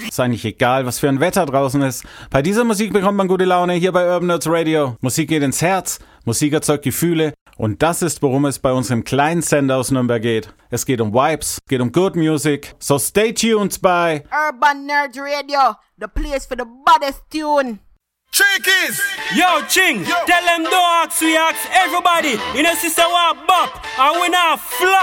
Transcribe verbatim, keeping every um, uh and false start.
Ist eigentlich egal, was für ein Wetter draußen ist. Bei dieser Musik bekommt man gute Laune hier bei Urban Nerds Radio. Musik geht ins Herz, Musik erzeugt Gefühle und das ist, worum es bei unserem kleinen Sender aus Nürnberg geht. Es geht um Vibes, geht um Good Music. So stay tuned bei Urban Nerds Radio, the place for the baddest tune. Chickies! Yo, Ching, yo. Tell them don't ask, we ask everybody. You know, sister, what bop, and we not flop.